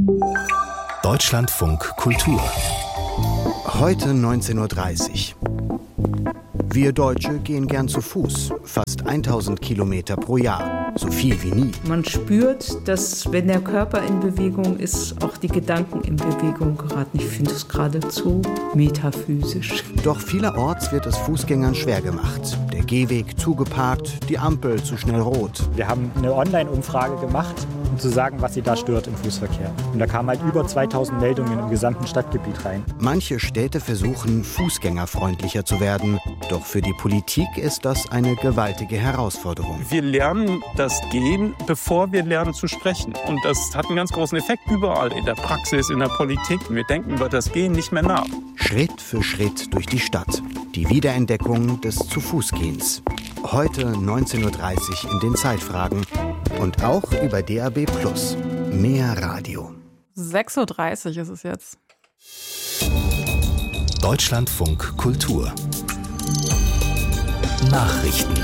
Deutschlandfunk Kultur. Heute 19:30 Uhr. Wir Deutsche gehen gern zu Fuß, fast 1000 Kilometer pro Jahr, so viel wie nie. Man spürt, dass, wenn der Körper in Bewegung ist, auch die Gedanken in Bewegung geraten. Ich finde es geradezu metaphysisch. Doch vielerorts wird es Fußgängern schwer gemacht. Der Gehweg zugeparkt, die Ampel zu schnell rot. Wir haben eine Online-Umfrage gemacht, um zu sagen, was sie da stört im Fußverkehr. Und da kamen halt über 2000 Meldungen im gesamten Stadtgebiet rein. Manche Städte versuchen, fußgängerfreundlicher zu werden. Doch für die Politik ist das eine gewaltige Herausforderung. Wir lernen das Gehen, bevor wir lernen zu sprechen. Und das hat einen ganz großen Effekt überall, in der Praxis, in der Politik. Wir denken über das Gehen nicht mehr nach. Schritt für Schritt durch die Stadt. Die Wiederentdeckung des Zu-Fuß-Gehens. Heute 19:30 Uhr in den Zeitfragen. Und auch über DAB+. Mehr Radio. 6:30 Uhr ist es jetzt. Deutschlandfunk Kultur. Nachrichten.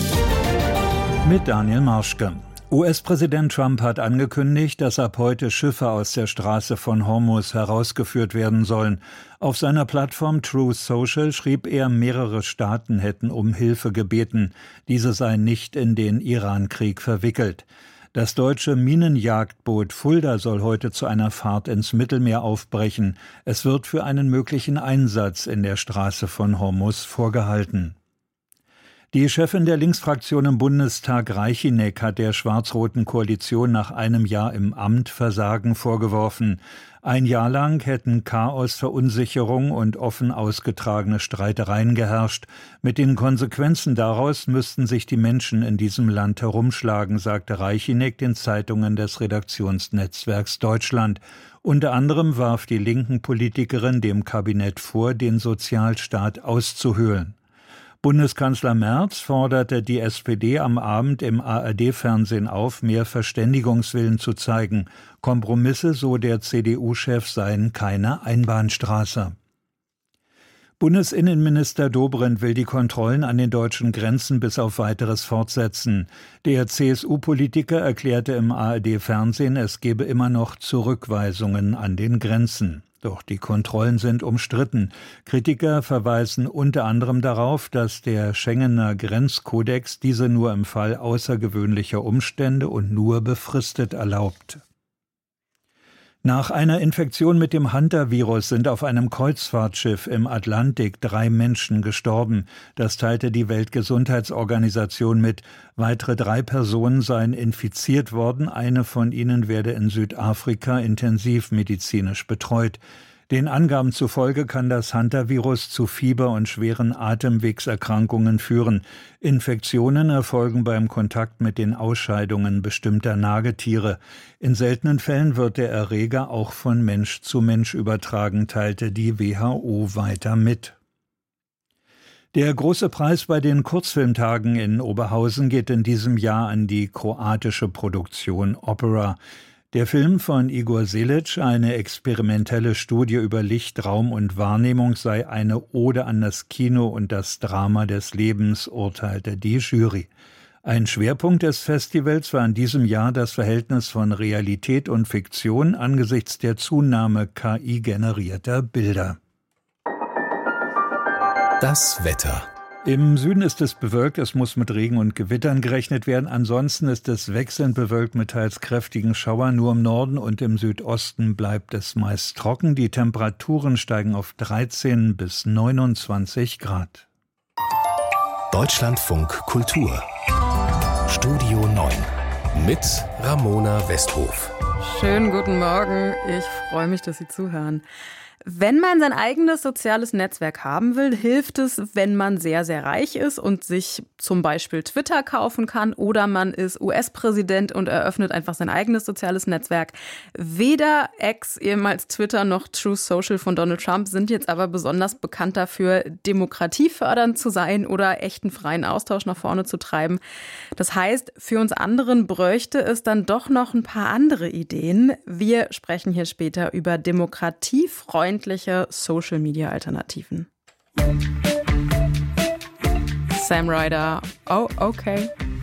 Mit Daniel Marschke. US-Präsident Trump hat angekündigt, dass ab heute Schiffe aus der Straße von Hormuz herausgeführt werden sollen. Auf seiner Plattform Truth Social schrieb er, mehrere Staaten hätten um Hilfe gebeten. Diese seien nicht in den Iran-Krieg verwickelt. Das deutsche Minenjagdboot Fulda soll heute zu einer Fahrt ins Mittelmeer aufbrechen. Es wird für einen möglichen Einsatz in der Straße von Hormuz vorgehalten. Die Chefin der Linksfraktion im Bundestag, Reichinek, hat der schwarz-roten Koalition nach einem Jahr im Amt Versagen vorgeworfen. Ein Jahr lang hätten Chaos, Verunsicherung und offen ausgetragene Streitereien geherrscht. Mit den Konsequenzen daraus müssten sich die Menschen in diesem Land herumschlagen, sagte Reichinek den Zeitungen des Redaktionsnetzwerks Deutschland. Unter anderem warf die linken Politikerin dem Kabinett vor, den Sozialstaat auszuhöhlen. Bundeskanzler Merz forderte die SPD am Abend im ARD-Fernsehen auf, mehr Verständigungswillen zu zeigen. Kompromisse, so der CDU-Chef, seien keine Einbahnstraße. Bundesinnenminister Dobrindt will die Kontrollen an den deutschen Grenzen bis auf Weiteres fortsetzen. Der CSU-Politiker erklärte im ARD-Fernsehen, es gebe immer noch Zurückweisungen an den Grenzen. Doch die Kontrollen sind umstritten. Kritiker verweisen unter anderem darauf, dass der Schengener Grenzkodex diese nur im Fall außergewöhnlicher Umstände und nur befristet erlaubt. Nach einer Infektion mit dem Hantavirus sind auf einem Kreuzfahrtschiff im Atlantik 3 Menschen gestorben. Das teilte die Weltgesundheitsorganisation mit. Weitere 3 Personen seien infiziert worden. Eine von ihnen werde in Südafrika intensivmedizinisch betreut. Den Angaben zufolge kann das Hantavirus zu Fieber und schweren Atemwegserkrankungen führen. Infektionen erfolgen beim Kontakt mit den Ausscheidungen bestimmter Nagetiere. In seltenen Fällen wird der Erreger auch von Mensch zu Mensch übertragen, teilte die WHO weiter mit. Der große Preis bei den Kurzfilmtagen in Oberhausen geht in diesem Jahr an die kroatische Produktion Opera. Der Film von Igor Selic, eine experimentelle Studie über Licht, Raum und Wahrnehmung, sei eine Ode an das Kino und das Drama des Lebens, urteilte die Jury. Ein Schwerpunkt des Festivals war in diesem Jahr das Verhältnis von Realität und Fiktion angesichts der Zunahme KI-generierter Bilder. Das Wetter. Im Süden ist es bewölkt, es muss mit Regen und Gewittern gerechnet werden. Ansonsten ist es wechselnd bewölkt mit teils kräftigen Schauern. Nur im Norden und im Südosten bleibt es meist trocken. Die Temperaturen steigen auf 13 bis 29 Grad. Deutschlandfunk Kultur. Studio 9 mit Ramona Westhof. Schönen guten Morgen. Ich freue mich, dass Sie zuhören. Wenn man sein eigenes soziales Netzwerk haben will, hilft es, wenn man sehr, sehr reich ist und sich zum Beispiel Twitter kaufen kann, oder man ist US-Präsident und eröffnet einfach sein eigenes soziales Netzwerk. Weder X, ehemals Twitter, noch Truth Social von Donald Trump sind jetzt aber besonders bekannt dafür, demokratiefördernd zu sein oder echten freien Austausch nach vorne zu treiben. Das heißt, für uns anderen bräuchte es dann doch noch ein paar andere Ideen. Wir sprechen hier später über demokratiefreundliche Social-Media-Alternativen. Sam Ryder, oh, okay.